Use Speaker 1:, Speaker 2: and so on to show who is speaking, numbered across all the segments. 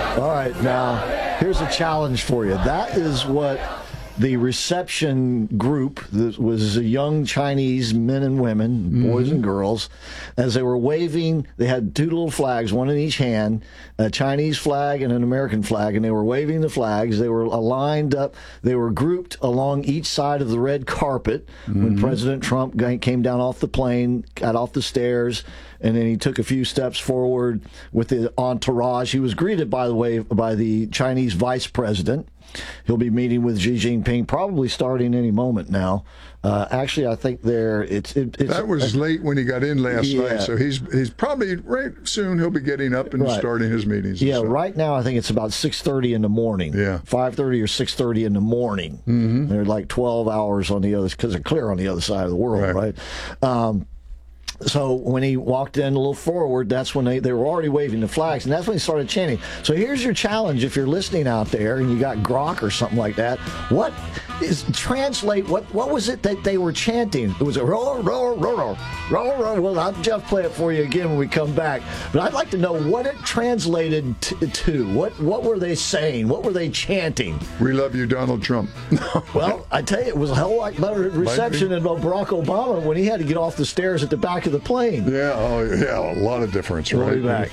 Speaker 1: All right, now, here's a challenge for you. That is what the reception group, that was young Chinese men and women, boys and girls, as they were waving, they had two little flags, one in each hand, a Chinese flag and an American flag, and they were waving the flags. They were lined up. They were grouped along each side of the red carpet when President Trump came down off the plane, got off the stairs, and then he took a few steps forward with the entourage. He was greeted, by the way, by the Chinese vice president. He'll be meeting with Xi Jinping, probably starting any moment now. Actually, I think that
Speaker 2: was late when he got in last night, so he's probably right soon. He'll be getting up and starting his meetings.
Speaker 1: Yeah, right now I think it's about 6:30 in the morning.
Speaker 2: Yeah,
Speaker 1: 5:30 or 6:30 in the morning. They're like 12 hours on the other, because they're clear on the other side of the world, right? So when he walked in a little forward, that's when they were already waving the flags, and that's when he started chanting. So here's your challenge if you're listening out there and you got Grok or something like that. Translate what was it that they were chanting? It was a roar, roar, roar, roar, roar, roar. Well, I'll Jeff play it for you again when we come back. But I'd like to know what it translated to. What were they saying? What were they chanting?
Speaker 2: We love you, Donald Trump.
Speaker 1: Well, I tell you, it was a hell lot better reception than Barack Obama when he had to get off the stairs at the back of the plane.
Speaker 2: Yeah, a lot of difference, right?
Speaker 1: We'll be back.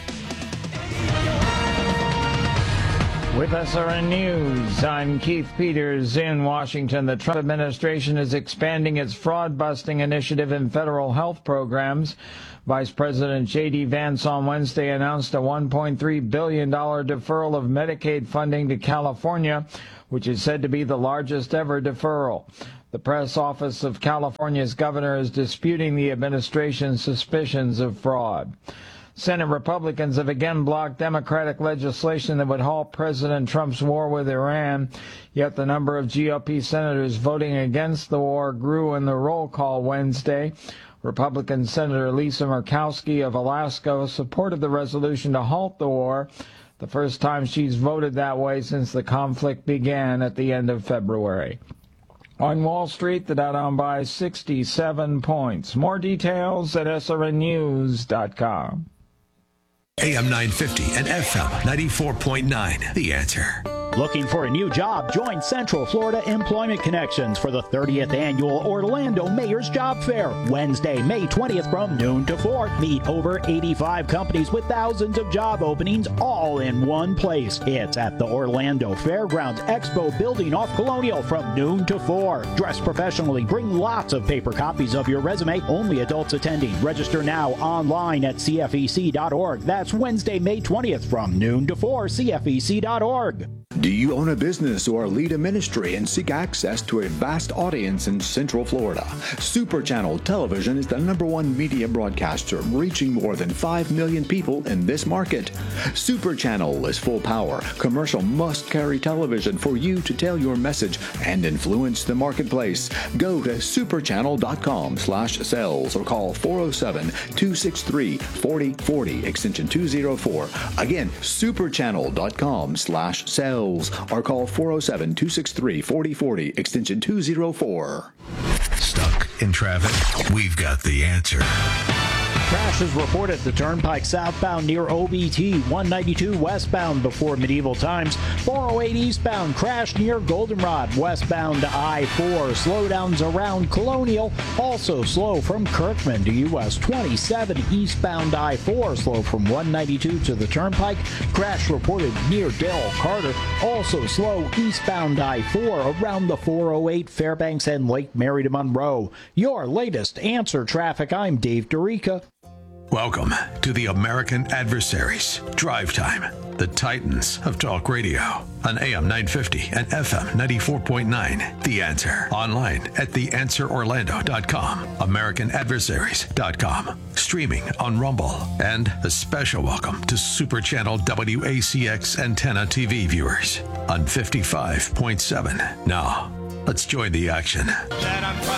Speaker 3: With SRN News, I'm Keith Peters in Washington. The Trump administration is expanding its fraud-busting initiative in federal health programs. Vice President J.D. Vance on Wednesday announced a $1.3 billion deferral of Medicaid funding to California, which is said to be the largest ever deferral. The press office of California's governor is disputing the administration's suspicions of fraud. Senate Republicans have again blocked Democratic legislation that would halt President Trump's war with Iran, yet the number of GOP senators voting against the war grew in the roll call Wednesday. Republican Senator Lisa Murkowski of Alaska supported the resolution to halt the war, the first time she's voted that way since the conflict began at the end of February. On Wall Street, the Dow down by 67 points. More details at srnnews.com.
Speaker 4: AM 950 and FM 94.9. The Answer.
Speaker 5: Looking for a new job? Join Central Florida Employment Connections for the 30th Annual Orlando Mayor's Job Fair, Wednesday, May 20th from noon to 4. Meet over 85 companies with thousands of job openings all in one place. It's at the Orlando Fairgrounds Expo Building off Colonial from noon to 4. Dress professionally. Bring lots of paper copies of your resume. Only adults attending. Register now online at cfec.org. That's Wednesday, May 20th from noon to 4. cfec.org.
Speaker 6: Do you own a business or lead a ministry and seek access to a vast audience in Central Florida? Super Channel Television is the #1 media broadcaster, reaching more than 5 million people in this market. Super Channel is full power, commercial must-carry television for you to tell your message and influence the marketplace. Go to superchannel.com/sales or call 407-263-4040, extension 204. Again, superchannel.com/sales. Or call 407-263-4040, extension 204.
Speaker 4: Stuck in traffic? We've got the answer.
Speaker 5: Crash is reported at the Turnpike southbound near OBT, 192 westbound before medieval times, 408 eastbound crash near Goldenrod, westbound to I-4, slowdowns around Colonial, also slow from Kirkman to US 27 eastbound I-4, slow from 192 to the Turnpike, crash reported near Del Carter, also slow eastbound I-4 around the 408 Fairbanks and Lake Mary to Monroe. Your latest Answer Traffic, I'm Dave Dorica.
Speaker 4: Welcome to the American Adversaries. Drive Time, the Titans of Talk Radio. On AM 950 and FM 94.9. The Answer. Online at theanswerorlando.com. AmericanAdversaries.com. Streaming on Rumble. And a special welcome to Super Channel WACX Antenna TV viewers on 55.7. Now, let's join the action.